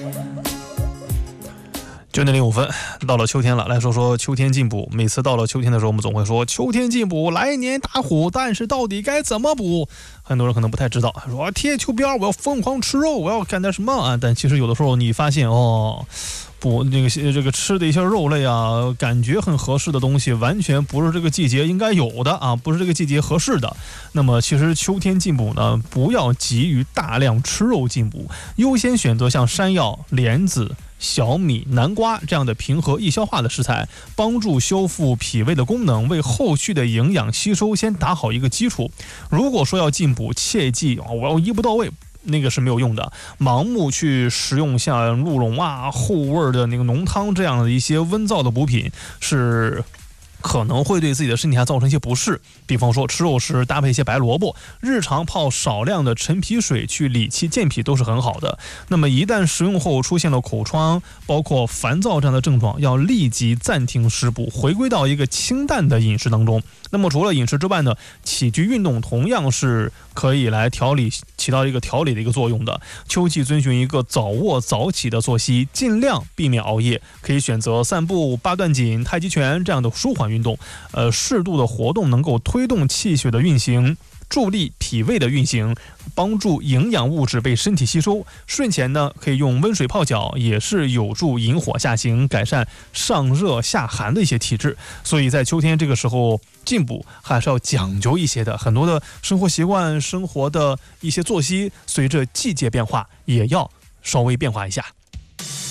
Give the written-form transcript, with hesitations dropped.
9:05，到了秋天了，来说说秋天进补。每次到了秋天的时候，我们总会说秋天进补，来年打虎，但是到底该怎么补？很多人可能不太知道，说贴秋膘，我要疯狂吃肉，我要干点什么啊？但其实有的时候你发现不，这个吃的一些肉类啊，感觉很合适的东西，完全不是这个季节应该有的啊，不是这个季节合适的。那么其实秋天进补呢，不要急于大量吃肉进补，优先选择像山药、莲子、小米、南瓜这样的平和易消化的食材，帮助修复脾胃的功能，为后续的营养吸收先打好一个基础。如果说要进补，切记我要一步到位，那个是没有用的。盲目去食用像鹿茸啊、厚味的那个浓汤这样的一些温燥的补品，是可能会对自己的身体还造成一些不适。比方说吃肉时搭配一些白萝卜，日常泡少量的陈皮水去理气健脾都是很好的。那么一旦食用后出现了口疮，包括烦躁这样的症状，要立即暂停食补，回归到一个清淡的饮食当中。那么除了饮食之外呢，起居运动同样是可以来起到一个调理的一个作用的。秋季遵循一个早卧早起的作息，尽量避免熬夜，可以选择散步、八段锦、太极拳这样的舒缓运动。适度的活动能够推动气血的运行，助力脾胃的运行，帮助营养物质被身体吸收。睡前呢，可以用温水泡脚，也是有助引火下行，改善上热下寒的一些体质。所以在秋天这个时候进补还是要讲究一些的，很多的生活习惯、生活的一些作息，随着季节变化也要稍微变化一下。